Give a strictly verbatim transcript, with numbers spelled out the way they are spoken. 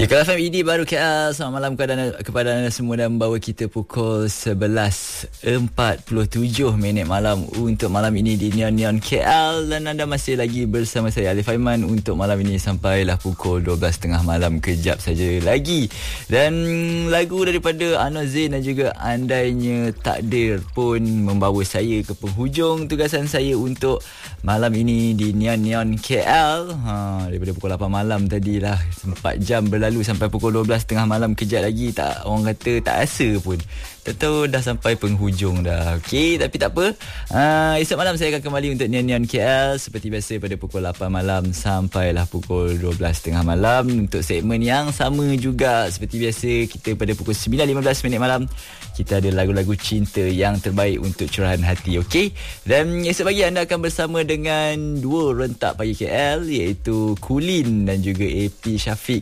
Ya, Kala F M E D baru K L. Selamat malam kepada, kepada anda semua dan membawa kita pukul sebelas empat puluh tujuh minit malam untuk malam ini di Neon Neon K L. Dan anda masih lagi bersama saya Alif Aiman untuk malam ini sampailah pukul dua belas tiga puluh malam, kejap saja lagi. Dan lagu daripada Anwar Zain dan juga Andainya Takdir pun membawa saya ke penghujung tugasan saya untuk malam ini di Neon Neon K L. Ha, daripada pukul lapan malam tadi lah, empat jam berlalu sampai pukul dua belas tiga puluh malam, kejap lagi tak, orang kata tak rasa pun. Tak tahu dah sampai penghujung dah. Okey, tapi tak apa. Uh, esok malam saya akan kembali untuk Neon Neon K L seperti biasa pada pukul lapan malam sampailah pukul dua belas tiga puluh malam untuk segmen yang sama juga seperti biasa. Kita pada pukul sembilan lima belas minit malam kita ada lagu-lagu cinta yang terbaik untuk curahan hati. Okey. Dan esok pagi anda akan bersama dengan dua rentak pagi K L iaitu Kulin dan juga A P Syafiq